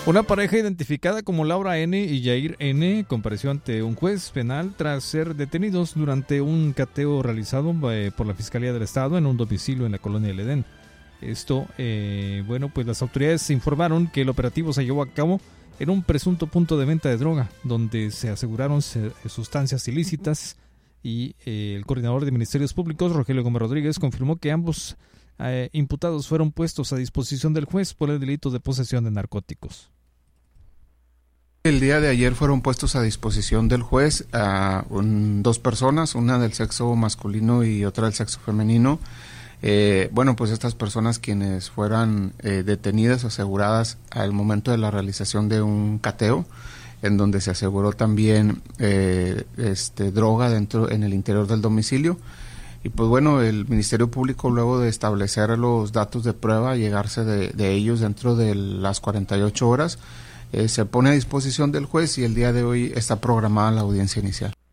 Una pareja identificada como Laura N. y Yair N. compareció ante un juez penal tras ser detenidos durante un cateo realizado por la Fiscalía del Estado en un domicilio en la colonia del Edén. Esto, pues las autoridades informaron que el operativo se llevó a cabo en un presunto punto de venta de droga, donde se aseguraron sustancias ilícitas y el coordinador de Ministerios Públicos, Rogelio Gómez Rodríguez, confirmó que ambos imputados fueron puestos a disposición del juez por el delito de posesión de narcóticos. El día de ayer fueron puestos a disposición del juez a dos personas, una del sexo masculino y otra del sexo femenino. Pues estas personas quienes fueran detenidas, aseguradas al momento de la realización de un cateo, en donde se aseguró también droga en el interior del domicilio. Y pues bueno, el Ministerio Público, luego de establecer los datos de prueba, llegarse de ellos dentro de las 48 horas, se pone a disposición del juez y el día de hoy está programada la audiencia inicial.